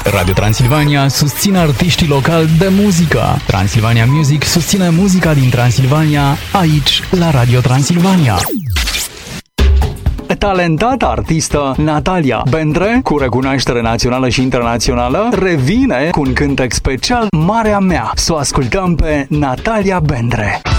Radio Transilvania susține artiștii locali de muzică. Transilvania Music susține muzica din Transilvania, aici, la Radio Transilvania. Talentata artistă Natalia Bendre, cu recunoaștere națională și internațională, revine cu un cântec special Marea Mea. Să o ascultăm pe Natalia Bendre.